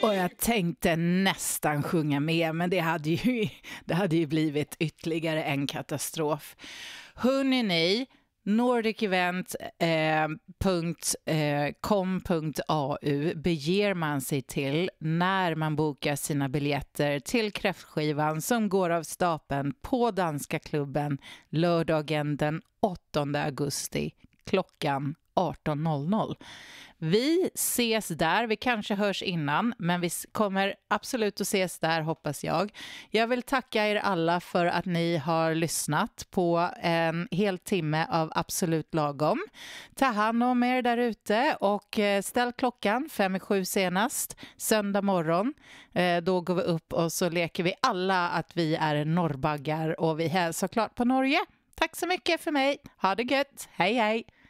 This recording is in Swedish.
Och jag tänkte nästan sjunga med, men det hade ju blivit ytterligare en katastrof. Hörrni, nordicevent.com.au beger man sig till när man bokar sina biljetter till kräftskivan som går av stapeln på Danska klubben lördagen den 8 augusti klockan 18.00. Vi ses där, vi kanske hörs innan, men vi kommer absolut att ses där, hoppas jag. Jag vill tacka er alla för att ni har lyssnat på en hel timme av Absolut Lagom. Ta hand om er där ute och ställ klockan 5:07 senast, söndag morgon. Då går vi upp och så leker vi alla att vi är norrbaggar och vi hälsar klart på Norge. Tack så mycket för mig, ha det gött, hej hej!